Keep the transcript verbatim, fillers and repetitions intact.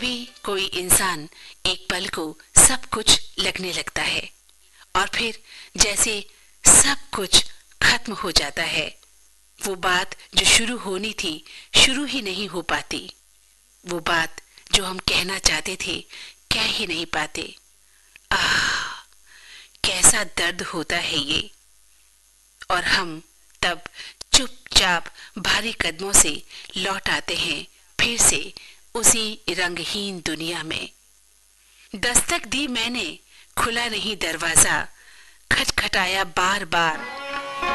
भी कोई इंसान एक पल को सब कुछ लगने लगता है और फिर जैसे सब कुछ खत्म हो जाता है। वो बात जो शुरू होनी थी शुरू ही नहीं हो पाती। वो बात जो हम कहना चाहते थे कह ही नहीं पाते। आह, कैसा दर्द होता है ये। और हम तब चुपचाप भारी कदमों से लौट आते हैं फिर से उसी रंगहीन दुनिया में। दस्तक दी मैंने, खुला नहीं दरवाजा, खटखटाया बार बार,